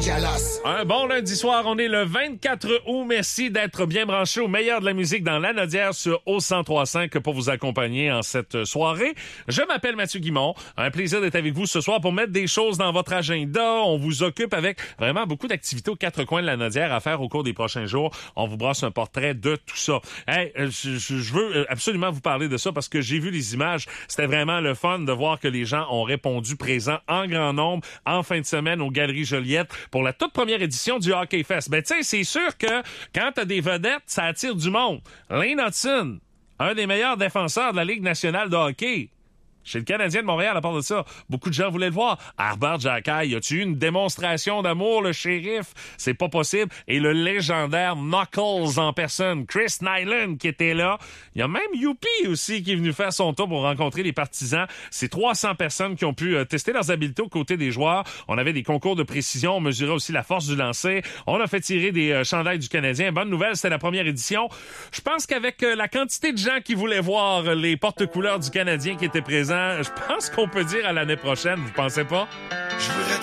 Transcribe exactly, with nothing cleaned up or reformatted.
jealous. Un bon lundi soir, on est le vingt-quatre août. Merci d'être bien branché au meilleur de la musique dans Lanaudière sur O cent trois virgule cinq pour vous accompagner en cette soirée. Je m'appelle Mathieu Guimond. Un plaisir d'être avec vous ce soir pour mettre des choses dans votre agenda. On vous occupe avec vraiment beaucoup d'activités aux quatre coins de Lanaudière à faire au cours des prochains jours. On vous brasse un portrait de tout ça. Hey, je, je veux absolument vous parler de ça parce que j'ai vu les images. C'était vraiment le fun de voir que les gens ont répondu présents en grand nombre en fin de semaine aux Galeries Joliette pour la toute première édition du Hockey Fest. Ben, tu sais, c'est sûr que quand t'as des vedettes, ça attire du monde. Lane Hudson, un des meilleurs défenseurs de la Ligue nationale de hockey. Chez le Canadien de Montréal, à part de ça, beaucoup de gens voulaient le voir. Herbert Jacquet, y a-tu eu une démonstration d'amour, le shérif? C'est pas possible. Et le légendaire Knuckles en personne, Chris Nyland, qui était là. Il y a même Youpi aussi qui est venu faire son tour pour rencontrer les partisans. C'est trois cents personnes qui ont pu euh, tester leurs habiletés aux côtés des joueurs. On avait des concours de précision. On mesurait aussi la force du lancer. On a fait tirer des euh, chandails du Canadien. Bonne nouvelle, c'était la première édition. Je pense qu'avec euh, la quantité de gens qui voulaient voir euh, les porte-couleurs du Canadien qui étaient présents, je pense qu'on peut dire à l'année prochaine, vous pensez pas? Je voudrais